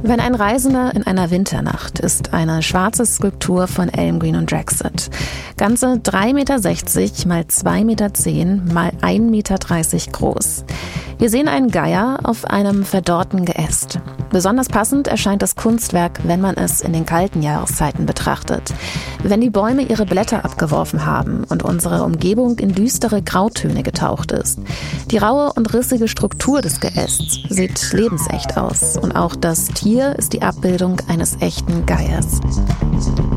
Wenn ein Reisender in einer Winternacht ist eine schwarze Skulptur von Elmgreen und Draxet. Ganze 3,60 Meter mal 2,10 Meter mal 1,30 Meter groß. Wir sehen einen Geier auf einem verdorrten Geäst. Besonders passend erscheint das Kunstwerk, wenn man es in den kalten Jahreszeiten betrachtet. Wenn die Bäume ihre Blätter abgeworfen haben und unsere Umgebung in düstere Grautöne getaucht ist. Die raue und rissige Struktur des Geästs sieht lebensecht aus und auch das Tier ist die Abbildung eines echten Geiers.